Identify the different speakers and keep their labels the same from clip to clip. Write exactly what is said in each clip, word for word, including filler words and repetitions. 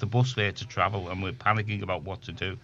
Speaker 1: the bus fare to travel, and we're panicking about what to do.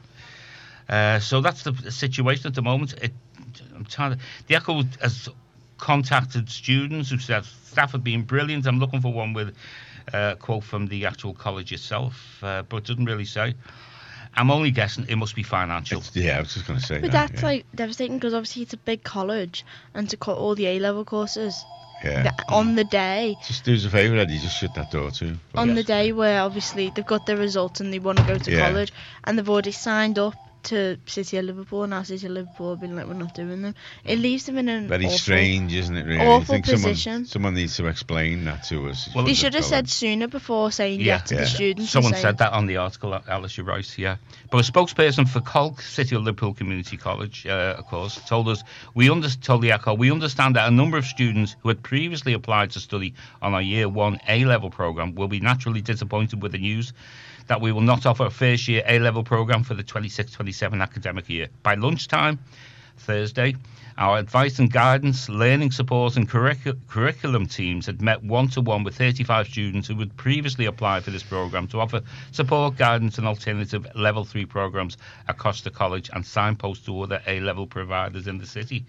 Speaker 1: Uh, so that's the situation at the moment. It, I'm trying to, the Echo has contacted students who said staff have been brilliant. I'm looking for one with uh, a quote from the actual college itself, uh, but it doesn't really say. I'm only guessing it must be financial.
Speaker 2: It's, yeah, I was just going to say
Speaker 3: but
Speaker 2: that.
Speaker 3: that's
Speaker 2: yeah.
Speaker 3: like devastating because obviously it's a big college, and to cut all the A-level courses
Speaker 2: Yeah.
Speaker 3: th- on the day,
Speaker 2: Just do us a favour, Eddie, just shut that door too.
Speaker 3: on
Speaker 1: Yes.
Speaker 3: the day where obviously they've got their results and they want to go to
Speaker 2: Yeah.
Speaker 3: college, and they've already signed up to City of Liverpool, and now City of Liverpool have been like, we're not doing them. It leaves them in an
Speaker 2: Very
Speaker 3: awful,
Speaker 2: strange, isn't it, really?
Speaker 3: awful
Speaker 2: I think
Speaker 3: position.
Speaker 2: Someone, someone needs to explain that to us.
Speaker 1: Well,
Speaker 3: They
Speaker 1: the
Speaker 3: should have said sooner before saying
Speaker 1: Yeah.
Speaker 3: yeah to
Speaker 2: Yeah.
Speaker 3: the students.
Speaker 1: Someone
Speaker 3: and
Speaker 1: said
Speaker 3: saying,
Speaker 1: that on the article, Alice, you're right, yeah. But a spokesperson for Colk, City of Liverpool Community College, uh, of course, told us, we under- told the Echo, we understand that a number of students who had previously applied to study on our Year one A-level programme will be naturally disappointed with the news that we will not offer a first year A-level programme for the twenty-six twenty-seven academic year. By lunchtime, Thursday, our advice and guidance, learning support and curricu- curriculum teams had met one-to-one with thirty-five students who had previously applied for this programme to offer support, guidance and alternative level three programmes across the college and signpost to other A-level providers in the city.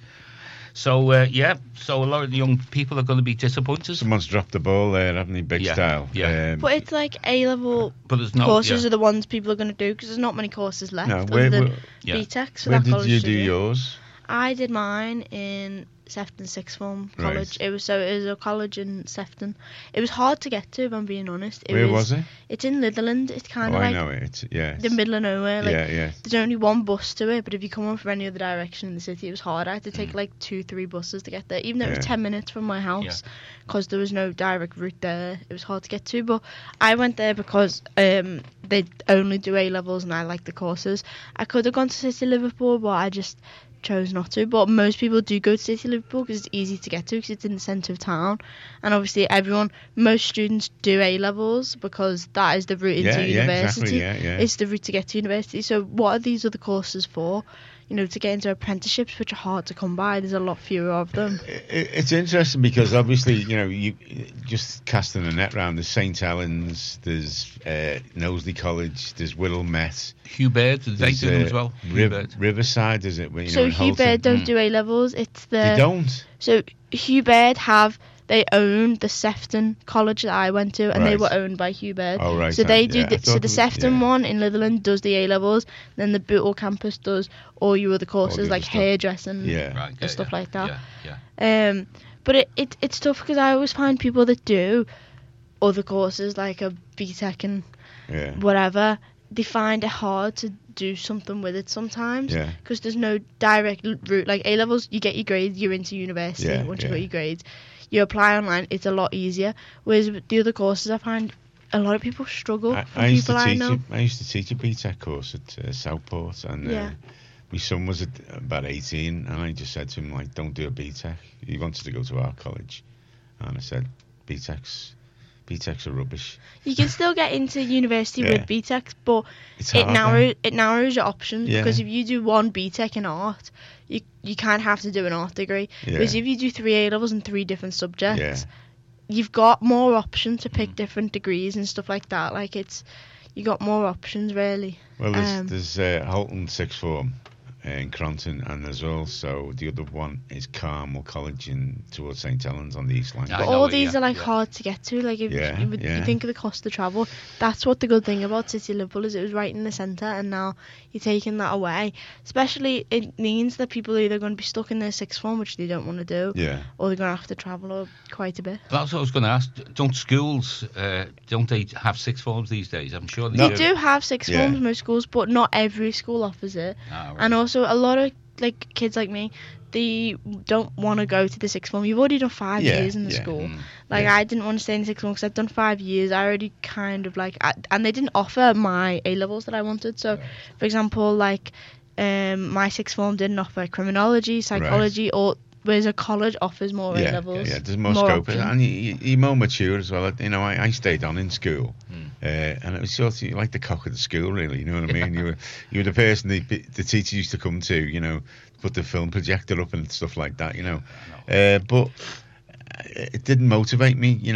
Speaker 1: So, uh, yeah, so a lot of the young people are going to be disappointed.
Speaker 2: Someone's dropped the ball there, haven't they, big
Speaker 1: Yeah,
Speaker 2: style?
Speaker 1: yeah.
Speaker 2: Um,
Speaker 3: but it's like A-level
Speaker 1: But there's no...
Speaker 3: courses
Speaker 1: yeah.
Speaker 3: are the ones people are going to do because there's not many courses left
Speaker 2: no,
Speaker 3: other
Speaker 2: where,
Speaker 3: than
Speaker 2: where,
Speaker 1: Yeah.
Speaker 3: B TECs for
Speaker 2: where
Speaker 3: that
Speaker 2: did
Speaker 3: college
Speaker 2: you
Speaker 3: to
Speaker 2: do
Speaker 3: do.
Speaker 2: yours?
Speaker 3: I did mine in Sefton Sixth Form
Speaker 2: Right.
Speaker 3: College. It was so it was a college in Sefton. It was hard to get to, if I'm being honest. It
Speaker 2: Where
Speaker 3: was,
Speaker 2: was it?
Speaker 3: It's in Litherland. It's kind
Speaker 2: Oh,
Speaker 3: of
Speaker 2: I
Speaker 3: like
Speaker 2: know it. It's, yeah.
Speaker 3: the middle of nowhere. Like
Speaker 2: yeah, yeah.
Speaker 3: there's only one bus to it, but if you come on from any other direction in the city, it was hard. I had to take
Speaker 1: Mm.
Speaker 3: like two, three buses to get there, even though it
Speaker 2: Yeah.
Speaker 3: was ten minutes from my house, because there was no direct route there. It was hard to get to, but I went there because um they only do A levels, and I like the courses. I could have gone to City Liverpool, but I just chose not to. But most people do go to City Liverpool because it's easy to get to, because it's in the centre of town, and obviously everyone, most students do A levels because that is the route into
Speaker 2: Yeah, yeah,
Speaker 3: university.
Speaker 2: exactly, yeah, yeah.
Speaker 3: It's the route to get to university. So what are these other courses for? You know, to get into apprenticeships, which are hard to come by. There's a lot fewer of them.
Speaker 2: It- It's interesting because obviously, you know, you just casting a net round. There's Saint Helens, there's uh, Knowsley College, there's Whittle Met,
Speaker 1: Hugh Baird, they
Speaker 2: there's
Speaker 1: do them
Speaker 2: uh,
Speaker 1: as well. Hugh
Speaker 2: Riv-
Speaker 1: Baird.
Speaker 2: Riverside, is it? You know,
Speaker 3: So
Speaker 2: in
Speaker 3: Hugh
Speaker 2: Holton.
Speaker 3: Baird don't
Speaker 1: Mm.
Speaker 3: do A levels. It's the
Speaker 2: They don't.
Speaker 3: So Hugh Baird have they own the Sefton College that I went to, and they
Speaker 2: Right.
Speaker 3: were owned by Hugh Baird.
Speaker 2: Oh, right.
Speaker 3: So they
Speaker 2: I-
Speaker 3: do.
Speaker 2: yeah, I
Speaker 3: the, so
Speaker 2: thought
Speaker 3: the
Speaker 2: it was-
Speaker 3: Sefton
Speaker 2: yeah.
Speaker 3: one in Litherland does the A levels. Then the Bootle campus does all your other courses
Speaker 2: other
Speaker 3: like
Speaker 2: stuff.
Speaker 3: hairdressing
Speaker 2: Yeah.
Speaker 1: Right, yeah,
Speaker 3: and stuff
Speaker 1: yeah,
Speaker 3: like that.
Speaker 1: Yeah, yeah.
Speaker 3: Um, but it, it it's tough because I always find people that do other courses like a B Tech and
Speaker 2: Yeah.
Speaker 3: whatever, they find it hard to do something with it sometimes
Speaker 2: Yeah.
Speaker 3: because there's no direct l- route. Like A levels, you get your grades, you're into university.
Speaker 2: Yeah,
Speaker 3: Once
Speaker 2: yeah.
Speaker 3: you got your grades, you apply online. It's a lot easier. Whereas with the other courses, I find a lot of people struggle.
Speaker 2: I,
Speaker 3: from
Speaker 2: I used to
Speaker 3: people I
Speaker 2: teach.
Speaker 3: know.
Speaker 2: A, I used to teach a B Tech course at uh, Southport, and
Speaker 3: Yeah.
Speaker 2: uh, my son was at about eighteen, and I just said to him like, "Don't do a B Tech." He wanted to go to our college, and I said, "B Techs, B Techs are rubbish."
Speaker 3: You can still get into university
Speaker 2: Yeah.
Speaker 3: with B Tech, but
Speaker 2: It's
Speaker 3: it
Speaker 2: hard,
Speaker 3: narrows it narrows your options
Speaker 2: Yeah.
Speaker 3: because if you do one B Tech in art, you you can't have to do an art degree.
Speaker 2: Yeah.
Speaker 3: Whereas if you do three A levels and three different subjects,
Speaker 2: Yeah.
Speaker 3: you've got more options to
Speaker 2: Mm.
Speaker 3: pick different degrees and stuff like that. Like it's you got more options really.
Speaker 2: Well, there's,
Speaker 3: Um,
Speaker 2: there's uh, Holton Sixth Form uh, in Cronton, and there's also the other one is Carmel College in towards Saint Helens on the East Line.
Speaker 1: I
Speaker 3: But
Speaker 1: know
Speaker 3: all
Speaker 1: it,
Speaker 3: these
Speaker 1: yeah,
Speaker 3: are like
Speaker 1: yeah.
Speaker 3: hard to get to. Like if
Speaker 2: Yeah,
Speaker 3: you, would-
Speaker 2: yeah.
Speaker 3: you think of the cost of travel, that's what the good thing about City Liverpool is. It was right in the centre, and now you're taking that away. Especially it means that people are either going to be stuck in their sixth form, which they don't want to do,
Speaker 2: Yeah.
Speaker 3: or they're going to have to travel quite a bit.
Speaker 1: That's what I was going to ask. Don't schools, uh, don't they have sixth forms these days? I'm sure they
Speaker 2: No.
Speaker 3: They do have sixth
Speaker 2: Yeah.
Speaker 3: forms in most schools, but not every school offers it.
Speaker 1: Ah, right.
Speaker 3: And also a lot of like kids like me, they don't want to go to the sixth form. You've already done five
Speaker 2: Yeah,
Speaker 3: years in the
Speaker 2: yeah.
Speaker 3: school.
Speaker 1: Mm.
Speaker 3: Like
Speaker 2: Yeah.
Speaker 3: I didn't want to stay in the sixth form because I'd done five years. I already kind of like, I, and they didn't offer my A levels that I wanted. So, for example, like um, my sixth form didn't offer criminology, psychology, or whereas a college offers more A
Speaker 2: Yeah,
Speaker 3: levels.
Speaker 2: yeah, there's more, scope,
Speaker 3: options.
Speaker 2: and you, you- you're more mature as well. You know, I, I stayed on in school,
Speaker 1: Mm.
Speaker 2: uh, and it was sort of like the cock of the school, really. You know what I mean? You were you were the person the the teachers used to come to. You know, put the film projector up and stuff like that. You know, uh, but it didn't motivate me. You know,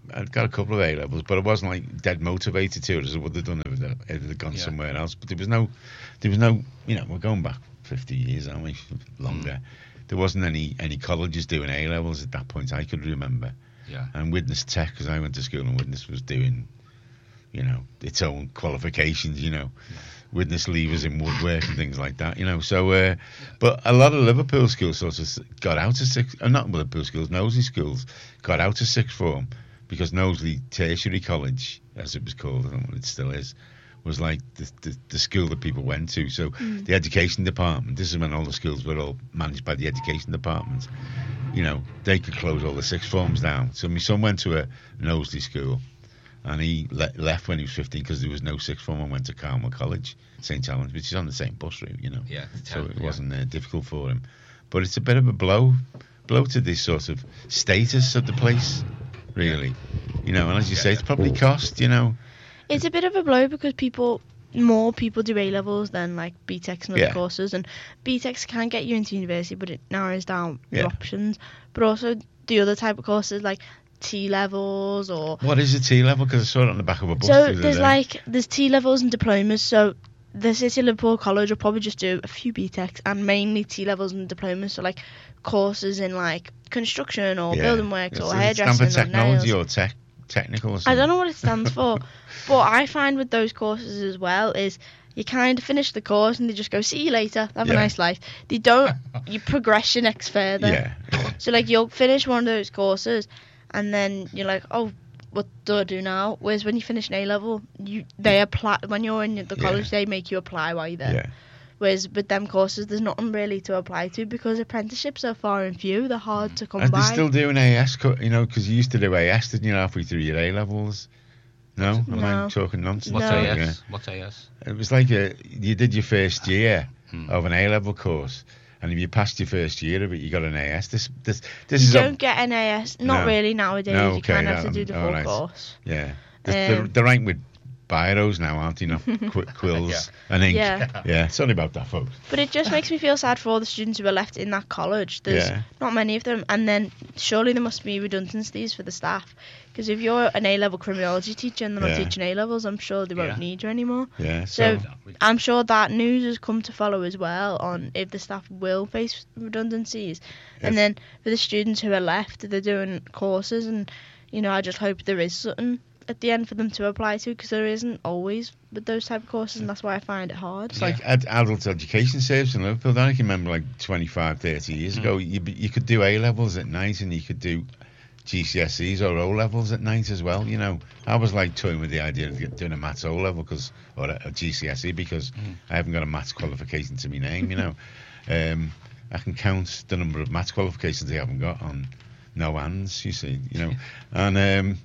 Speaker 2: I'd got a couple of A levels, but I wasn't like dead motivated to it as I would have done if I'd, if I'd gone
Speaker 1: Yeah.
Speaker 2: somewhere else. But there was no, there was no, you know, we're going back fifty years, aren't we? Longer.
Speaker 1: Mm.
Speaker 2: There wasn't any any colleges doing A levels at that point. I could remember.
Speaker 1: Yeah.
Speaker 2: And Widnes Tech, because I went to school in Widnes, was doing, you know, its own qualifications. You know, Widnes levers in woodwork and things like that. You know, so uh, but a lot of Liverpool schools sort of got out of sixth, uh, not Liverpool schools, Knowsley schools got out of sixth form because Knowsley Tertiary College, as it was called, I don't know what it still is, was like the, the, the school that people went to. So
Speaker 3: Mm.
Speaker 2: the education department, this is when all the schools were all managed by the education department. You know, they could close all the sixth forms down. So my son went to a Knowsley school, and he le- left when he was fifteen because there was no sixth form, and went to Carmel College, Saint Helens, which is on the same bus route, you know.
Speaker 1: Yeah.
Speaker 2: So it
Speaker 1: yeah.
Speaker 2: wasn't uh, difficult for him. But it's a bit of a blow, blow to this sort of status of the place, really. You know, and as you
Speaker 1: Yeah,
Speaker 2: say,
Speaker 1: yeah.
Speaker 2: it's probably cost, you know.
Speaker 3: It's a bit of a blow because people, more people do A levels than like B TECs and other
Speaker 2: Yeah.
Speaker 3: courses, and B TECs can get you into university, but it narrows down
Speaker 2: Yeah.
Speaker 3: your options. But also the other type of courses like T levels or
Speaker 2: What is a T level? Because I saw it on the back of a bus. the
Speaker 3: so
Speaker 2: other
Speaker 3: there's
Speaker 2: day.
Speaker 3: like there's T levels and diplomas. So the City of Liverpool College will probably just do a few B TECs and mainly T levels and diplomas. So like courses in like construction or
Speaker 2: Yeah.
Speaker 3: building works
Speaker 2: Does
Speaker 3: or
Speaker 2: it stand for
Speaker 3: hairdressing or
Speaker 2: technology
Speaker 3: nails.
Speaker 2: or tech, technical or
Speaker 3: I
Speaker 2: something?
Speaker 3: don't know what it stands for, but I find with those courses as well is you kind of finish the course and they just go, see you later, have
Speaker 2: Yeah.
Speaker 3: a nice life. They don't, you progress your next further.
Speaker 2: Yeah. yeah.
Speaker 3: So like you'll finish one of those courses and then you're like, oh, what do I do now? Whereas when you finish an A level, you they apply when you're in the
Speaker 2: Yeah.
Speaker 3: college, they make you apply while you're there.
Speaker 2: Yeah.
Speaker 3: Whereas with them courses, there's nothing really to apply to because apprenticeships are far and few. They're hard to come
Speaker 2: Are they
Speaker 3: by.
Speaker 2: still doing A S, co- you know, because you used to do A S, didn't you, halfway through your A levels? No? Am
Speaker 3: No.
Speaker 2: I talking nonsense?
Speaker 1: What's
Speaker 3: No.
Speaker 1: A
Speaker 2: Yeah.
Speaker 1: S? What's A S?
Speaker 2: It was like a, you did your first year
Speaker 1: Hmm.
Speaker 2: of an A level course, and if you passed your first year of it, you got an A S. This, this, this
Speaker 3: You
Speaker 2: is
Speaker 3: don't
Speaker 2: a,
Speaker 3: get an A S. Not
Speaker 2: No.
Speaker 3: really nowadays.
Speaker 2: No,
Speaker 3: you
Speaker 2: okay,
Speaker 3: kind of have
Speaker 2: no,
Speaker 3: to do the
Speaker 2: um,
Speaker 3: full
Speaker 2: alright.
Speaker 3: course.
Speaker 2: yeah. They're,
Speaker 3: Um,
Speaker 2: they're rank with biros now, aren't they? Not qu- quills
Speaker 1: Yeah.
Speaker 2: and ink.
Speaker 3: Yeah.
Speaker 2: Yeah, it's only about that, folks.
Speaker 3: But it just makes me feel sad for all the students who are left in that college. There's
Speaker 2: Yeah.
Speaker 3: not many of them, and then surely there must be redundancies for the staff. Because if you're an A-level criminology teacher and they're not
Speaker 2: Yeah.
Speaker 3: teaching A-levels, I'm sure they won't
Speaker 1: Yeah.
Speaker 3: need you anymore.
Speaker 2: Yeah, so,
Speaker 3: So I'm sure that news has come to follow as well on if the staff will face redundancies. And
Speaker 2: If-
Speaker 3: then for the students who are left, they're doing courses, and you know, I just hope there is something at the end for them to apply to, because there isn't always with those type of courses, and that's why I find it hard.
Speaker 2: it's like ad- adult education service in Liverpool. I can remember like twenty-five, thirty years
Speaker 1: Mm.
Speaker 2: ago, you, b- you could do A levels at night and you could do G C S Es or O levels at night as well. You know, I was like toying with the idea of get- doing a maths O level because, or a, a G C S E because
Speaker 1: Mm.
Speaker 2: I haven't got a maths qualification to my name. You know, um, I can count the number of maths qualifications I haven't got on no hands. You see, you know, and um,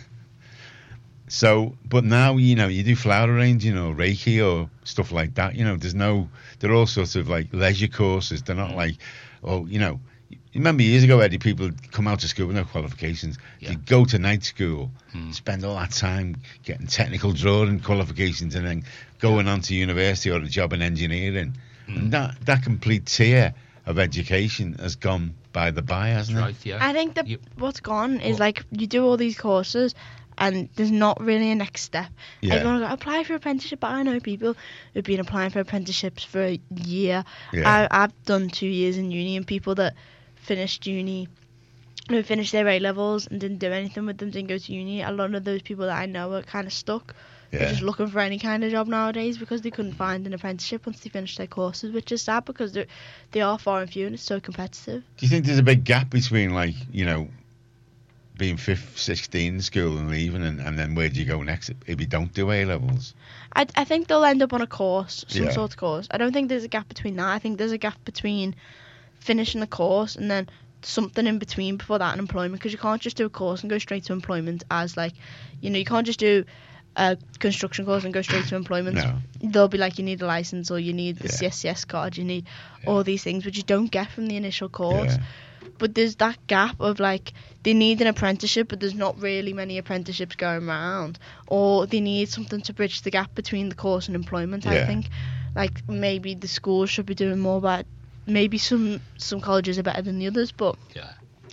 Speaker 2: so, but now you know you do flower arranging or Reiki or stuff like that. You know, there's no, they're all sorts of like leisure courses. They're not like, oh, you know. Remember years ago, Eddie, people would come out of school with no qualifications.
Speaker 1: Yeah.
Speaker 2: They'd go to night school,
Speaker 1: Hmm.
Speaker 2: spend all that time getting technical drawing qualifications, and then going on to university or a job in engineering.
Speaker 1: Hmm.
Speaker 2: And that, that complete tier of education has gone by the by, hasn't
Speaker 1: Right, yeah.
Speaker 3: I think that
Speaker 1: You-
Speaker 3: what's gone is
Speaker 1: What?
Speaker 3: like you do all these courses and there's not really a next step.
Speaker 2: it? Yeah.
Speaker 3: Everyone go apply for apprenticeship. I know people who've been applying for apprenticeships for a year.
Speaker 2: Yeah.
Speaker 3: I, I've done two years in uni, and people that finished uni, who finished their A levels and didn't do anything with them, didn't go to uni. A lot of those people that I know are kind of stuck. They're
Speaker 2: yeah.
Speaker 3: just looking for any kind of job nowadays because they couldn't find an apprenticeship once they finished their courses, which is sad because they they are far and few and it's so competitive.
Speaker 2: Do you think there's a big gap between, like, you know, being fifth, sixteen in school and leaving, and, and then where do you go next if you don't do A levels?
Speaker 3: I, I think they'll end up on a course, some
Speaker 2: Yeah.
Speaker 3: sort of course. I don't think there's a gap between that. I think there's a gap between finishing the course and then something in between before that and employment, because you can't just do a course and go straight to employment as like, you know, you can't just do a construction course and go straight to employment.
Speaker 2: No.
Speaker 3: They'll be like, you need a license or you need the
Speaker 2: Yeah.
Speaker 3: C S C S card, you need
Speaker 1: Yeah.
Speaker 3: all these things which you don't get from the initial course.
Speaker 2: Yeah.
Speaker 3: But there's that gap of like they need an apprenticeship, but there's not really many apprenticeships going around, or they need something to bridge the gap between the course and employment. I
Speaker 2: Yeah.
Speaker 3: think like maybe the schools should be doing more about. Maybe some some colleges are better than the others, but
Speaker 1: Yeah.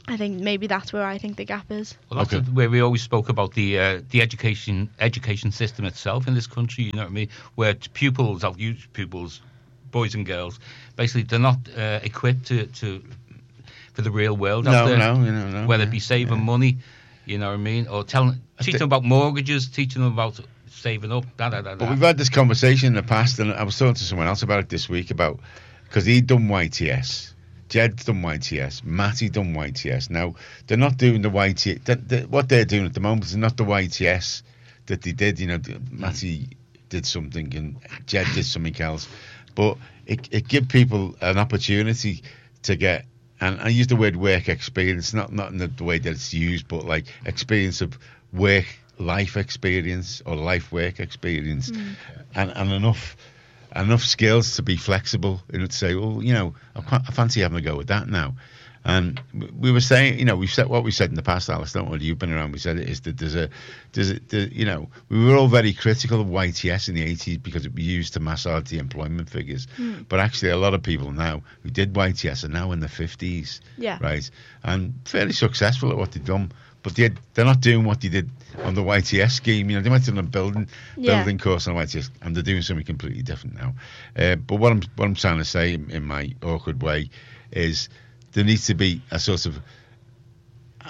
Speaker 3: I think maybe that's where I think the gap is.
Speaker 1: Well, that's
Speaker 2: Okay.
Speaker 1: where we always spoke about the uh, the education education system itself in this country. You know what I mean? Where t- pupils, I'll use pupils, boys and girls, basically they're not uh, equipped to, to for the real world. out
Speaker 2: No,
Speaker 1: there.
Speaker 2: no, you know, no.
Speaker 1: Whether
Speaker 2: yeah,
Speaker 1: it be saving
Speaker 2: yeah.
Speaker 1: money, you know what I mean, or telling teaching
Speaker 2: thi-
Speaker 1: them about mortgages, teaching them about saving up. Da, da, da,
Speaker 2: But
Speaker 1: da.
Speaker 2: we've had this conversation in the past, and I was talking to someone else about it this week about because he'd done Y T S. Jed's done Y T S. Matty done Y T S. Now they're not doing the Y T S. The, the, what they're doing at the moment is not the Y T S that they did. You know, the- Matty did something and Jed did something else, but it it give people an opportunity to get. And I use the word work experience, not not in the, the way that it's used, but like experience of work life experience or life work experience, and and enough. enough skills to be flexible and to say, well, you know, I, quite, I fancy having a go at that now. And we were saying, you know, we've said what we said in the past, Alice, don't worry, you've been around, we said it, is that there's a, there's a, the, you know, we were all very critical of Y T S in the eighties because it was used to massage the employment figures.
Speaker 3: Mm.
Speaker 2: But actually a lot of people now who did Y T S are now in their fifties,
Speaker 3: Yeah.
Speaker 2: right? And fairly successful at what they've done. But they, they're not doing what they did on the Y T S scheme. You know, they might have done a building
Speaker 3: Yeah.
Speaker 2: building course on Y T S, and they're doing something completely different now. Uh, but what I'm what I'm trying to say in, in my awkward way is there needs to be a sort of uh,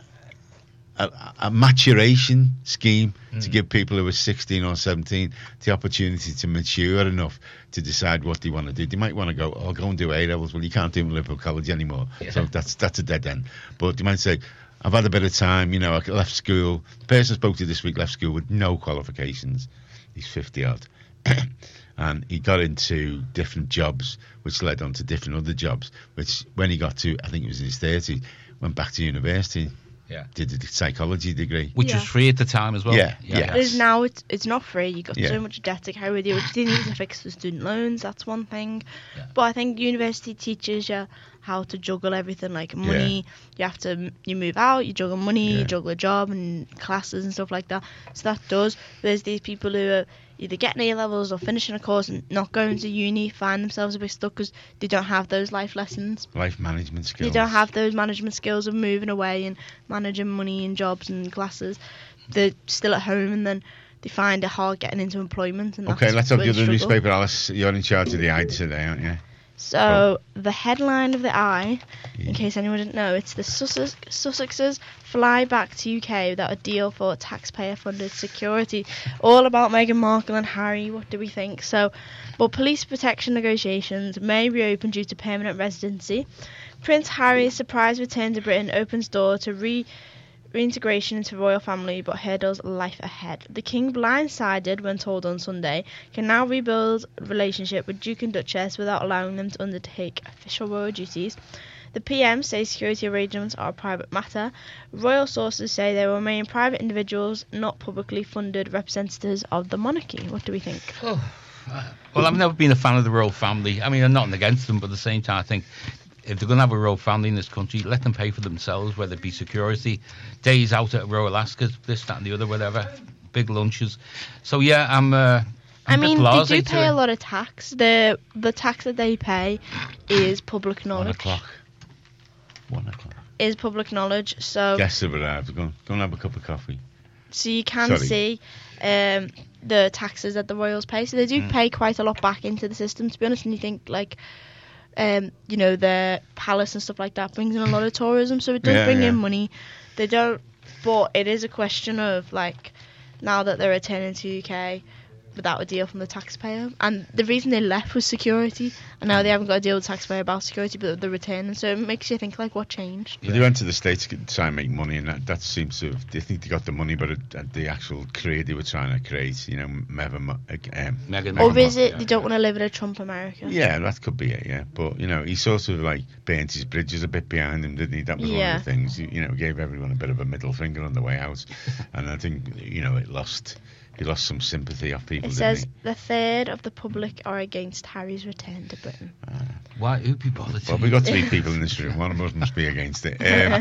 Speaker 2: a, a maturation scheme to give people who are sixteen or seventeen the opportunity to mature enough to decide what they want to do. They might want to go, I'll go and do A levels. Well, you can't do them at Liverpool College anymore, so that's that's a dead end. But they might say, I've had a bit of time, you know, I left school. The person I spoke to this week left school with no qualifications. He's fifty odd. And he got into different jobs, which led on to different other jobs, which when he got to, I think it was in his thirties, went back to university,
Speaker 1: Yeah.
Speaker 2: did a psychology degree.
Speaker 1: Which
Speaker 3: Yeah.
Speaker 1: was free at the time as well.
Speaker 2: Yeah, yeah.
Speaker 3: It is now. It's it's not free. You got
Speaker 2: Yeah.
Speaker 3: so much debt to carry with you, which they need to fix the student loans. That's one thing.
Speaker 1: Yeah.
Speaker 3: But I think university teaches you how to juggle everything, like money. You have to you move out, you juggle money,
Speaker 2: Yeah.
Speaker 3: you juggle a job and classes and stuff like that. So that does. There's these people who are either getting A levels or finishing a course and not going to uni, find themselves a bit stuck because they don't have those life lessons.
Speaker 2: Life management skills.
Speaker 3: They don't have those management skills of moving away and managing money and jobs and classes. They're still at home and then they find it hard getting into employment. And
Speaker 2: Okay,
Speaker 3: that's
Speaker 2: let's have
Speaker 3: where
Speaker 2: the
Speaker 3: they
Speaker 2: other
Speaker 3: struggle.
Speaker 2: newspaper, Alice. You're in charge of the eye today, aren't you?
Speaker 3: So the headline of the Eye,
Speaker 2: Yeah.
Speaker 3: in case anyone didn't know, it's the Sussex, Sussexes fly back to U K without a deal for taxpayer-funded security. All about Meghan Markle and Harry. What do we think? So, but police protection negotiations may reopen due to permanent residency. Prince Harry's surprise return to Britain opens door to re. reintegration into royal family, but hurdles life ahead. The king, blindsided when told on Sunday, can now rebuild relationship with Duke and Duchess without allowing them to undertake official royal duties. The P M says security arrangements are a private matter. Royal sources say they will remain private individuals, not publicly funded representatives of the monarchy. What do we think?
Speaker 1: Oh, uh, well, I've never been a fan of the royal family. I mean, I'm not against them, but at the same time, I think if they're going to have a royal family in this country, let them pay for themselves, whether it be security, days out at Royal Ascot, this, that, and the other, whatever, big lunches. So yeah, I'm. Uh,
Speaker 3: I
Speaker 1: I'm a bit
Speaker 3: mean, they
Speaker 1: blasé
Speaker 3: do
Speaker 1: to
Speaker 3: pay
Speaker 1: it.
Speaker 3: a lot of tax. The the tax that they pay is public
Speaker 2: One
Speaker 3: knowledge.
Speaker 2: o'clock. One o'clock.
Speaker 3: Is public knowledge. So
Speaker 2: Guests have arrived. Go, go and have a cup of coffee.
Speaker 3: So you can
Speaker 2: Sorry.
Speaker 3: see um, the taxes that the royals pay. So they do
Speaker 1: Mm.
Speaker 3: pay quite a lot back into the system, to be honest. And you think, like, um, you know, the palace and stuff like that brings in a lot of tourism. So it does
Speaker 2: Yeah,
Speaker 3: bring
Speaker 2: yeah.
Speaker 3: in money. They don't, but it is a question of, like, now that they're returning to U K without a deal from the taxpayer. And the reason they left was security. And now they haven't got a deal with the taxpayer about security, but they're returning. So it makes you think, like, what changed?
Speaker 2: But they went to the States to try and make money, and that, that seems to have, they think they got the money, but it, uh, the actual career they were trying to create, you know, Meghan, um,
Speaker 1: Meghan
Speaker 3: Or
Speaker 1: Markle,
Speaker 3: is it
Speaker 1: yeah.
Speaker 3: they don't want to live in a Trump America?
Speaker 2: Yeah, that could be it, yeah. But, you know, he sort of, like, burnt his bridges a bit behind him, didn't he? That was one
Speaker 3: Yeah.
Speaker 2: of the things. He, you know, gave everyone a bit of a middle finger on the way out. And I think, you know, it lost, he lost some sympathy off people,
Speaker 3: It
Speaker 2: didn't
Speaker 3: says
Speaker 2: he?
Speaker 3: the third of the public are against Harry's return to Britain.
Speaker 1: Why? Who'd be bothered?
Speaker 2: Well,
Speaker 1: to-
Speaker 2: we've got three people in this room. One of us must be against it. Um,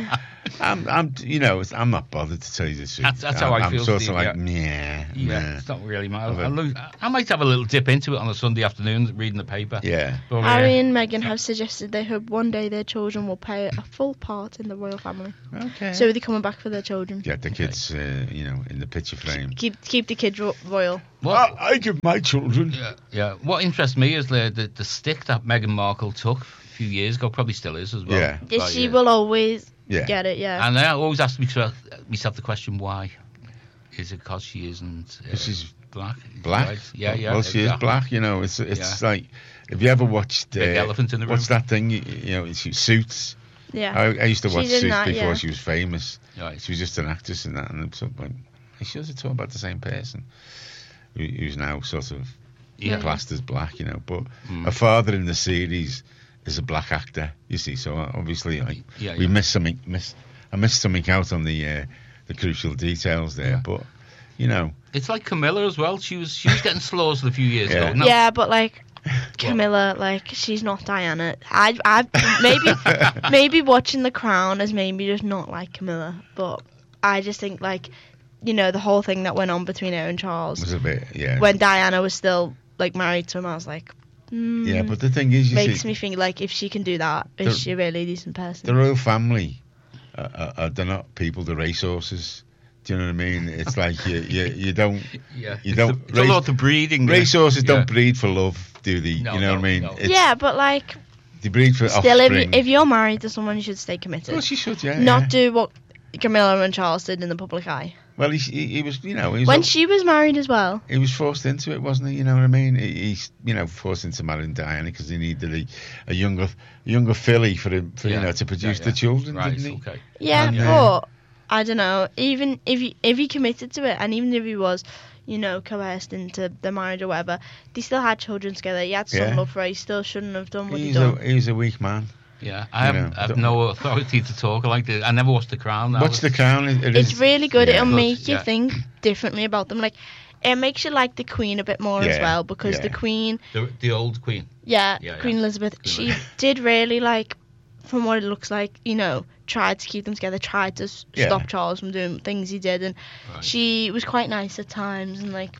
Speaker 2: I'm, I'm, you know, it's- I'm not bothered to tell you the truth.
Speaker 1: That's- that's
Speaker 2: I'm,
Speaker 1: how I
Speaker 2: I'm
Speaker 1: feel,
Speaker 2: sort
Speaker 1: Steve,
Speaker 2: of like,
Speaker 1: yeah.
Speaker 2: yeah,
Speaker 1: Yeah,
Speaker 2: nah.
Speaker 1: it's not really my.
Speaker 2: I've
Speaker 1: I,
Speaker 2: had-
Speaker 1: lo- I might have a little dip into it on a Sunday afternoon, reading the paper.
Speaker 2: yeah.
Speaker 1: But, uh,
Speaker 3: Harry and Meghan have suggested they hope one day their children will play a full part in the royal family.
Speaker 2: Okay.
Speaker 3: So they're coming back for their children.
Speaker 2: Get the kids, uh, you know, in the picture frame.
Speaker 3: Keep keep the kids ro- royal.
Speaker 1: what,
Speaker 2: I, I give my children.
Speaker 1: yeah, yeah. What interests me is the, the the stick that Meghan Markle took a few years ago, probably still is as well.
Speaker 2: Yeah.
Speaker 3: Yeah,
Speaker 1: But,
Speaker 3: she
Speaker 1: yeah.
Speaker 3: will always
Speaker 2: Yeah.
Speaker 3: get it. Yeah.
Speaker 1: And I always ask myself, myself the question, why? Is it because she isn't uh,
Speaker 2: 'Cause she's
Speaker 1: black?
Speaker 2: Black.
Speaker 1: Right? Yeah, yeah.
Speaker 2: Well, she
Speaker 1: exactly.
Speaker 2: is black. You know, it's it's
Speaker 1: Yeah.
Speaker 2: like, have you ever watched? Uh,
Speaker 1: Big elephant in the room.
Speaker 2: What's that thing? You, you know, she, Suits.
Speaker 3: yeah.
Speaker 2: I, I used to
Speaker 3: She's
Speaker 2: watch
Speaker 3: in
Speaker 2: Suits
Speaker 3: that,
Speaker 2: before
Speaker 3: yeah.
Speaker 2: she was famous.
Speaker 1: Right.
Speaker 2: She was just an actress in that, and at some point, she was talking about the same person, who, who's now sort of
Speaker 1: Yeah.
Speaker 2: classed as black. You know, but
Speaker 1: Mm.
Speaker 2: her father in the series is a black actor. You see, so obviously, like,
Speaker 1: Yeah,
Speaker 2: we
Speaker 1: yeah.
Speaker 2: missed something. Miss, I missed something out on the uh, the crucial details there,
Speaker 1: Yeah.
Speaker 2: but you know.
Speaker 1: It's like Camilla as well. She was she was getting slaughtered a few years
Speaker 2: Yeah.
Speaker 1: ago. No,
Speaker 3: Yeah, but like Camilla, like she's not Diana. I, I maybe maybe watching The Crown has made me just not like Camilla. But I just think like, you know, the whole thing that went on between her and Charles
Speaker 2: Was a bit, yeah.
Speaker 3: when Diana was still like married to him, I was like, mm,
Speaker 2: yeah, but the thing is, you
Speaker 3: makes
Speaker 2: see,
Speaker 3: me think like if she can do that,
Speaker 2: The-
Speaker 3: is she really a decent person?
Speaker 2: the royal family, uh, uh, uh, they're not people, they're racehorses. Do you know what I mean? It's like you, you, you don't,
Speaker 1: yeah.
Speaker 2: you
Speaker 1: It's
Speaker 2: don't.
Speaker 1: a, it's a lot of breeding. yeah.
Speaker 2: Racehorses
Speaker 1: Yeah.
Speaker 2: don't breed for love, do they?
Speaker 1: No,
Speaker 2: you know
Speaker 1: no,
Speaker 2: what I mean?
Speaker 1: no.
Speaker 2: It's,
Speaker 3: yeah, but like
Speaker 2: they breed for
Speaker 3: still, if, you,
Speaker 2: offspring.
Speaker 3: if you're married to someone, you should stay committed.
Speaker 2: Well, she should, yeah.
Speaker 3: Not
Speaker 2: yeah.
Speaker 3: do what Camilla and Charles did in the public eye.
Speaker 2: Well, he, he, he was, you know, he was,
Speaker 3: When
Speaker 2: al-
Speaker 3: she was married as well.
Speaker 2: he was forced into it, wasn't he? You know what I mean? He, he's, you know, forced into marrying Diana because he needed a, a younger, younger filly for him, for,
Speaker 1: Yeah.
Speaker 2: you know, to produce
Speaker 1: Yeah,
Speaker 2: the
Speaker 1: yeah.
Speaker 2: children,
Speaker 1: Right.
Speaker 2: didn't he?
Speaker 1: Okay.
Speaker 3: Yeah,
Speaker 2: And, uh,
Speaker 3: but I don't know. Even if he if he committed to it, and even if he was, you know, coerced into the marriage or whatever, they still had children together. He had some
Speaker 2: Yeah.
Speaker 3: love for her. He still shouldn't have done what he
Speaker 2: He's
Speaker 3: done.
Speaker 2: a, he's a weak man.
Speaker 1: Yeah. I
Speaker 2: You
Speaker 1: have,
Speaker 2: know,
Speaker 1: I have
Speaker 2: don't-
Speaker 1: no authority to talk like this. I never watched The Crown. That
Speaker 2: Watch
Speaker 1: was-
Speaker 2: The Crown. It, it
Speaker 3: It's
Speaker 2: is-
Speaker 3: really good.
Speaker 2: yeah.
Speaker 3: It'll
Speaker 1: Good,
Speaker 3: make you
Speaker 1: yeah.
Speaker 3: think differently about them. Like, it makes you like the Queen a bit more as
Speaker 2: Yeah,
Speaker 3: well because
Speaker 2: yeah.
Speaker 3: the Queen,
Speaker 1: The, the old Queen.
Speaker 3: yeah,
Speaker 1: Yeah, yeah.
Speaker 3: Queen Elizabeth,
Speaker 1: Queen
Speaker 3: she
Speaker 1: Elizabeth.
Speaker 3: did really like, from what it looks like, you know, tried to keep them together, tried to s-
Speaker 2: Yeah.
Speaker 3: stop Charles from doing things he did, and
Speaker 1: Right.
Speaker 3: she was quite nice at times, and like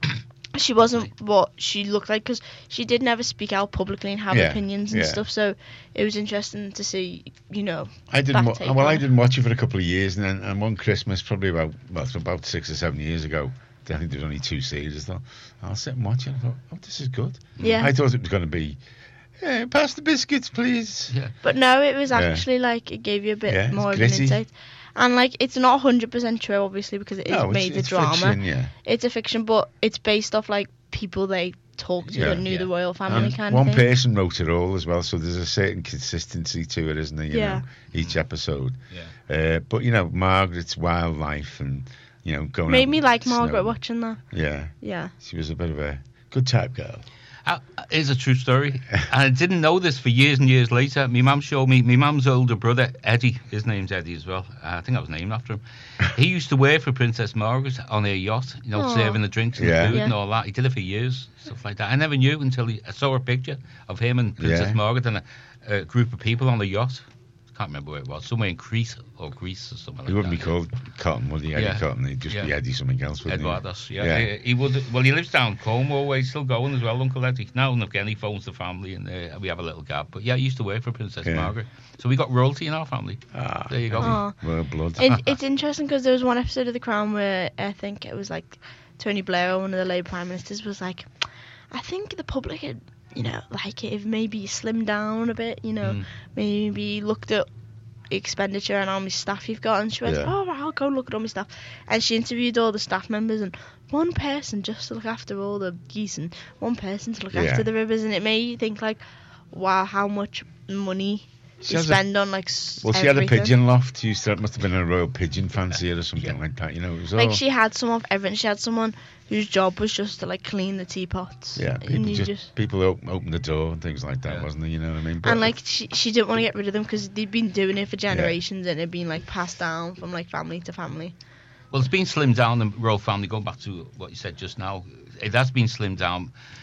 Speaker 3: she wasn't what she looked like because she did never speak out publicly and have
Speaker 2: Yeah,
Speaker 3: opinions and
Speaker 2: yeah.
Speaker 3: stuff. So it was interesting to see, you know.
Speaker 2: I didn't.
Speaker 3: that
Speaker 2: Wa-
Speaker 3: take
Speaker 2: well,
Speaker 3: on
Speaker 2: I
Speaker 3: it.
Speaker 2: didn't watch it for a couple of years, and then and one Christmas, probably about well, it's about six or seven years ago. I think there was only two series. I thought I'll sit and watch it. I thought, oh, this is good.
Speaker 3: Yeah.
Speaker 2: I thought it was going to be, yeah, pass the biscuits, please.
Speaker 1: Yeah.
Speaker 3: But no, it was
Speaker 2: Yeah.
Speaker 3: actually like it gave you a bit
Speaker 2: Yeah, it's
Speaker 3: more of an
Speaker 2: gritty.
Speaker 3: insight. And like it's not one hundred percent true, obviously, because it is
Speaker 2: No,
Speaker 3: made
Speaker 2: it's,
Speaker 3: a
Speaker 2: it's
Speaker 3: drama.
Speaker 2: fiction, yeah.
Speaker 3: It's a fiction, but it's based off like people they talked to
Speaker 2: Yeah,
Speaker 3: and knew
Speaker 1: yeah.
Speaker 3: the royal family
Speaker 2: And
Speaker 3: kind
Speaker 2: one
Speaker 3: of thing.
Speaker 2: person wrote it all as well, so there's a certain consistency to it, isn't there? You
Speaker 3: Yeah.
Speaker 2: know, each episode.
Speaker 1: Yeah.
Speaker 2: Uh, but you know, Margaret's wildlife and you know going.
Speaker 3: Made
Speaker 2: out
Speaker 3: me
Speaker 2: in
Speaker 3: like
Speaker 2: the
Speaker 3: Margaret
Speaker 2: snow.
Speaker 3: watching that.
Speaker 2: Yeah,
Speaker 3: Yeah.
Speaker 2: she was a bit of a good type girl.
Speaker 1: Uh, It's a true story. And I didn't know this for years and years later. My mum showed me, my mum's older brother, Eddie, his name's Eddie as well. Uh, I think I was named after him. He used to work for Princess Margaret on her yacht, you know,
Speaker 3: Aw.
Speaker 1: serving the drinks and
Speaker 2: Yeah.
Speaker 1: the food
Speaker 3: Yeah.
Speaker 1: and all that. He did it for years, stuff like that. I never knew until he, I saw a picture of him and Princess
Speaker 2: Yeah.
Speaker 1: Margaret and a, a group of people on the yacht. Can't remember where it was, somewhere in Crete or Greece or something
Speaker 2: He
Speaker 1: like
Speaker 2: wouldn't
Speaker 1: that.
Speaker 2: be called Cotton, would he? Eddie
Speaker 1: Yeah.
Speaker 2: Cotton. He'd just be
Speaker 1: Yeah.
Speaker 2: Eddie something else, wouldn't he?
Speaker 1: Eduardos, yeah.
Speaker 2: Yeah.
Speaker 1: He, he would. Well, he lives down Cornwall way, still going as well, Uncle Eddie. Now and again, he phones the family, and uh, we have a little gap. But yeah, he used to work for Princess
Speaker 2: Yeah.
Speaker 1: Margaret, so we got royalty in our family.
Speaker 2: Ah,
Speaker 1: There you go.
Speaker 3: Aw.
Speaker 2: well, blood.
Speaker 3: It, it's interesting because there was one episode of The Crown where I think it was like Tony Blair, one of the Labour Prime Ministers, was like, I think the public would, you know, like it if maybe you slimmed down a bit, you know,
Speaker 1: Mm.
Speaker 3: maybe looked at expenditure and how many staff you've got. And she went,
Speaker 2: Yeah.
Speaker 3: oh, right, I'll go look at all my staff. And she interviewed all the staff members, and one person just to look after all the geese and one person to look
Speaker 2: Yeah.
Speaker 3: after the rivers. And it made you think, like, wow, how much money
Speaker 2: She
Speaker 3: you
Speaker 2: has a-
Speaker 3: spend on, like, s-
Speaker 2: Well, she had a
Speaker 3: everything.
Speaker 2: pigeon loft. She used to, it must have been a royal pigeon fancier or something
Speaker 1: Yeah.
Speaker 2: like that. You know, it was
Speaker 3: Like
Speaker 2: all,
Speaker 3: she had some of everything. She had someone whose job was just to like clean the teapots.
Speaker 2: yeah,
Speaker 3: and
Speaker 2: people
Speaker 3: you
Speaker 2: just,
Speaker 3: just
Speaker 2: people open, open the door and things like that,
Speaker 1: Yeah.
Speaker 2: wasn't it? You know what I mean? But
Speaker 3: and like she she didn't want to get rid of them because they'd been doing it for generations and it'd been like passed down from like family to family.
Speaker 1: Well, it's been slimmed down, the royal family. Going back to what you said just now, it has been slimmed down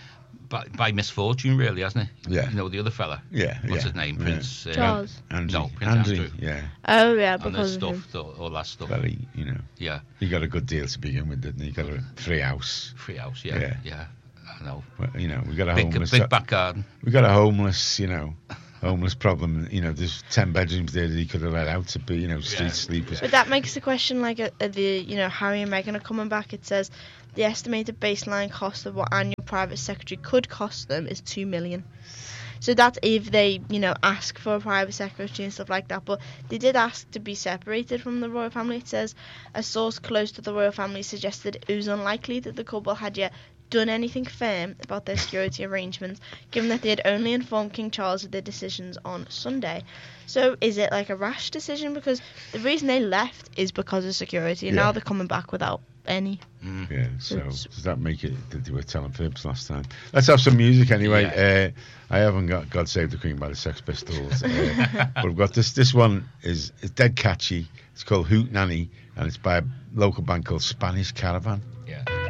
Speaker 1: by, by misfortune, really, hasn't it?
Speaker 2: Yeah.
Speaker 1: You know, the other fella.
Speaker 2: Yeah.
Speaker 1: What's
Speaker 2: yeah,
Speaker 1: his name?
Speaker 2: yeah.
Speaker 1: Prince. Uh,
Speaker 3: Charles.
Speaker 2: Andrew.
Speaker 1: No, Prince
Speaker 2: Andrew.
Speaker 1: Andrew.
Speaker 2: Yeah.
Speaker 3: Oh yeah,
Speaker 1: And the
Speaker 3: because of him.
Speaker 1: stuff, the, all that stuff.
Speaker 2: Very, you know.
Speaker 1: Yeah.
Speaker 2: He got a good deal to begin with, didn't he? He got a free house.
Speaker 1: Free house, yeah.
Speaker 2: Yeah.
Speaker 1: Yeah. I know.
Speaker 2: Well, you know, we got a
Speaker 1: Big,
Speaker 2: homeless.
Speaker 1: big back garden.
Speaker 2: We got a homeless, you know, homeless problem. You know, there's ten bedrooms there that he could have let out to be, you know, street
Speaker 1: Yeah.
Speaker 2: sleepers.
Speaker 3: But that makes the question like uh, uh, the you know Harry and Meghan are coming back. It says the estimated baseline cost of what annual private secretary could cost them is two million. So that's if they you know ask for a private secretary and stuff like that. But they did ask to be separated from the royal family. It says a source close to the royal family suggested it was unlikely that the couple had yet done anything firm about their security arrangements, given that they had only informed King Charles of their decisions on Sunday. So is it like a rash decision? Because the reason they left is because of security, and
Speaker 2: Yeah.
Speaker 3: now they're coming back without any.
Speaker 1: Mm.
Speaker 2: Yeah, so
Speaker 3: It's-
Speaker 2: does that make it that they were telling fibs last time? Let's have some music anyway.
Speaker 1: Yeah.
Speaker 2: Uh, I haven't got God Save the Queen by the Sex Pistols, uh, but I've got this. This one is it's dead catchy. It's called Hoot Nanny, and it's by a local band called Spanish Caravan.
Speaker 1: Yeah.